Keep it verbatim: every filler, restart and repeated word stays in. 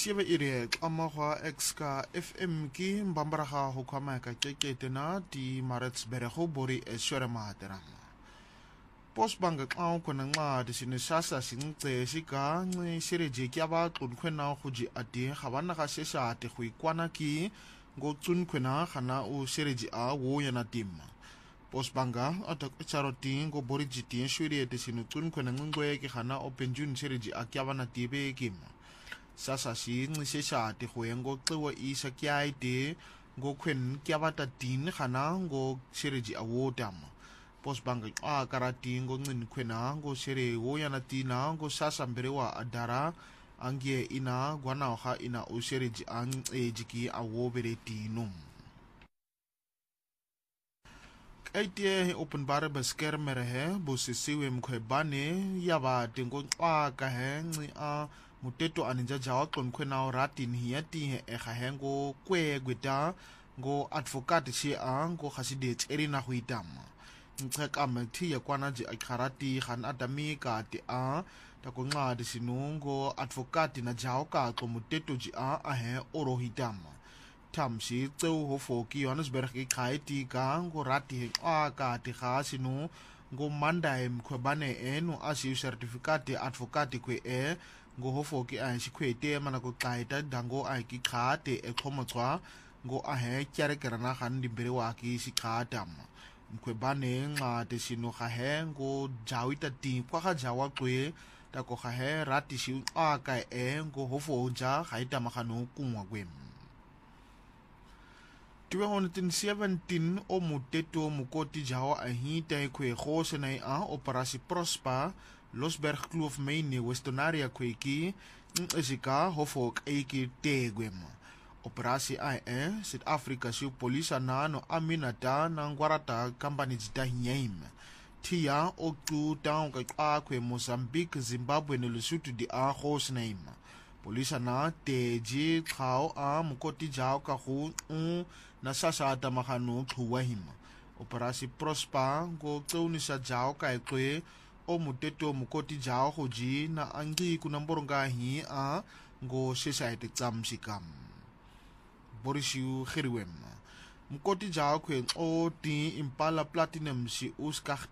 Siebe ire amagwa exka F M ki mbambaraga go kwama ka keketena di Maritzburg bori esore materama. Postbank xa khona nxa disinisasa since sika nci sireje kyaba xunkhwena goji ati gabana ga sesa ati go ikwana ki go xunkhwena gana o sireje a wo yana timma. Postbanga atak charoti go bori jiti shuri disinu xunkhwena ngwe ke gana openjun sireje a kyabana tibe kima. Sasa si ncisesa ati go yengo xiwe isa kyaite go khwen kyabata tin gana go sireje a wo tama. Postbank a karati ngo ngin khwena ngo sere wo yana tina ngo sasa mberewa adara angie ina gwana ha ina o sereji an ejiki a wo bere tinum. Kaitie openbare beskermer he bo sisiwe mkhwebane yaba tingo a ka he nci a muteto aninja jawa klon khwena ratin hiati he e ga hengo kwe gweta ngo advocate shi a ngo khaside erina go itama. Ncheka methi yakwana ji akharati khan adami ka ti a ta ko nga de sinungo advocate na jaw ka ko muteto ji a a he orohitama tamsi tseu ho foki Johannesburg ki khaiti ka ngo rati he a ka ti kha sinu ngo manda em khobane enu asi certificate advocate kwe e ngo ho foki a shikwete mana ko kaita dango a ki khate e khomotswa ngo a he kyarekerana khan dimbere wa ki sikhatama. Mkhwebane nxa tisino ga he ngo jawita ti kwa ga jawa kwe ta ko ga he rati shi a ka e ngo hofonja ga ita magano kunwa kwem. twenty seventeen o muteto mukoti jawa a hita kwe go sena a operasi Prosper Losberg Kloof Maine Westonaria kwe ki ngisika hofok eki tegwema. Operasi I E South Africa si polisa na no aminata na ngwarata company jita hinyaim. Tia o tu taon ka kwe Mozambique, Zimbabwe ne Lesotho di a host name. Polisa na teji khao a mukoti jao ka hu un na sasa ata makano tuwahim. Operasi Prosper go tsaunisa jao ka kwe o muteto mukoti jao hoji na angi kunamboronga hi a go society tsamsikam. Borishiu Geriwem. Mkoti jawa kwe o ti impala platinum si uskach